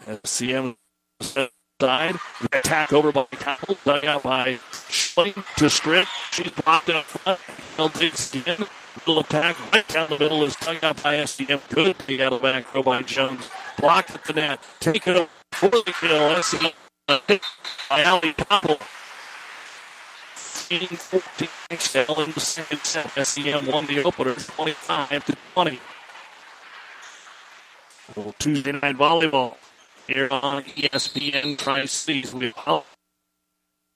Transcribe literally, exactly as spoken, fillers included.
S C M side. Attack over by Tackle. Dug out by Schilling to Strick. She's blocked in front. He'll take again. Middle attack right down the middle is dug out by S C M. Good take out of the back row by Jones. Blocked at the net. Take it over for the kill. S C M uh, hit by Ali Tackle. fifteen fourteen still in the second set. S C M won the opener twenty-five to twenty. Well, Tuesday night volleyball here on E S P N Tri-Cities. We